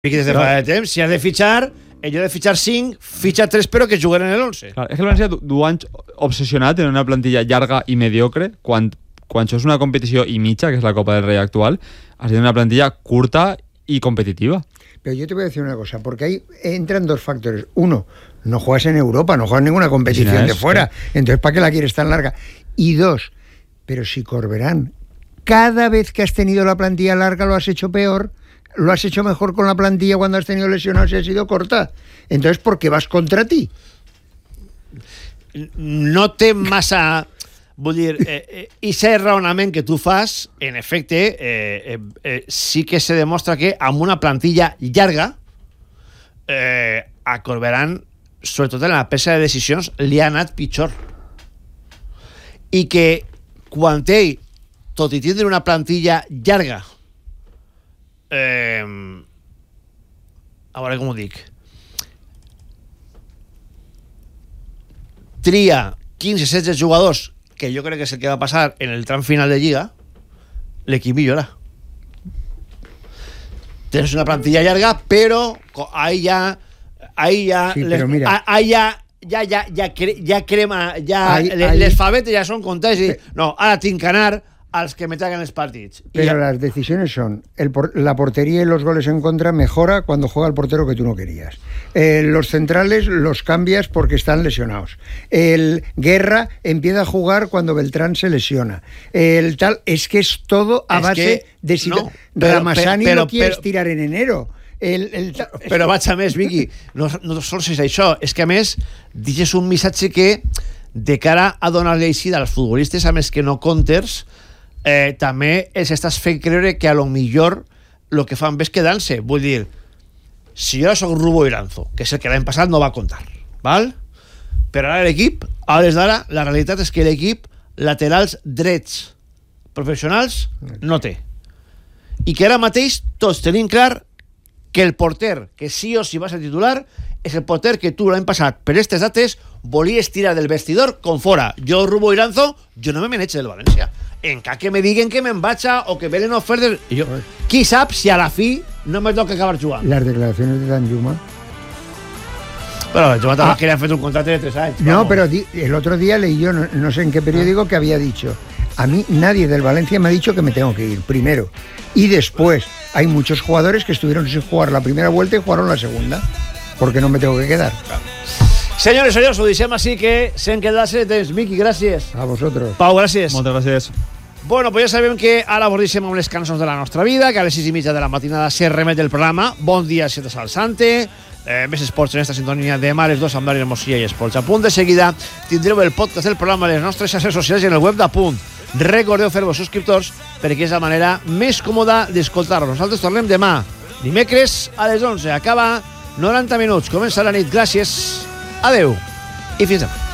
Piqui des de fa de temps, si has de fitxar, en lloc de fitxar 5, fitxa 3 però que juguen en l'11. Clar, és que el València du anys obsessionat en una plantilla llarga i mediocre, quan això és una competició i mitja, que és la Copa del Rei actual, has de una plantilla curta y competitiva. Pero yo te voy a decir una cosa, porque ahí entran dos factores. Uno, no juegas en Europa, no juegas ninguna competición de fuera, entonces ¿para qué la quieres tan larga? Y dos, pero si Corberán, cada vez que has tenido la plantilla larga lo has hecho peor, lo has hecho mejor con la plantilla cuando has tenido lesionados y has sido corta. Entonces, ¿por qué vas contra ti? No té massa... Vull dir, ese raonament que tu fas, en efecte, sí que se demostra que amb una plantilla llarga a Corberán, sobretot en la presa de decisions, li ha anat pitjor. I que quan ell, tot i tindre una plantilla llarga, a veure com ho dic, tria 15-16 jugadors, que jo crec que és el que va passar en el tram final de Lliga, l'equip millora. Tens una plantilla llarga, però ahí ja sí, crema, les favetes ja són contents i no, ara tinc que anar als que me traigan los partidos. Pero las decisiones son, la portería y los goles en contra mejora cuando juega el portero que tú no querías. Los centrales los cambias porque están lesionados. El Guerra empieza a jugar cuando Beltrán se lesiona. Es que es todo a base de si Ramasani lo quieres tirar en enero. Però vaig a més, Vicky, no sols és això, és que a més deixes un missatge que de cara a donar-li així als futbolistes, a més que no compters, també els estàs fent creure que a lo millor el que fan bé és quedar-se. Vull dir, si jo soc Rubo Iranzo, que és el que l'any passat no va comptar, val? Però ara l'equip, a hores d'ara, la realitat és que l'equip laterals drets professionals no té. I que ara mateix tots tenim clar que el porter que sí o sí va ser titular és el porter que tu l'any passat per aquestes dates volies tirar del vestidor com fora. Jo, Rubo Iranzo, jo no me meneig del València. Encara que me diguen que me'n vaig o que venen ofertes... Jo, qui sap si a la fi no me toca acabar jugant? Las declaraciones de Danjuma. Bueno, Danjuma también quería hacer un contrato de 3 años. No, pero el otro día leí yo, no sé en qué periódico, que había dicho: a mí nadie del Valencia me ha dicho que me tengo que ir, primero. Y después, hay muchos jugadores que estuvieron sin jugar la primera vuelta y jugaron la segunda, porque no me tengo que quedar. Senyores, senyors, ho deixem així que se'n quedase de temps. Miqui, gràcies. A vosotros. Pau, gràcies. Moltes gràcies. Bueno, pues ja sabem que ara vos deixem amb les cançons de la nostra vida, que a les 6:30 de la matinada se remet el programa. Bon dia, Xeta Salsante. Més esports en esta sintonia de Mares 2 amb Dani Hermosilla i Esports. A punt de seguida tindreu el podcast del programa a les nostres xarxes socials i en el web d'Apunt. Recordeu fer-vos subscriptors perquè és la manera més còmoda d'escoltar-nos. Nosaltres tornem demà, dimecres a les 11. Acaba 90 minuts. Comença la nit. Gràcies. Adeu i fins demà.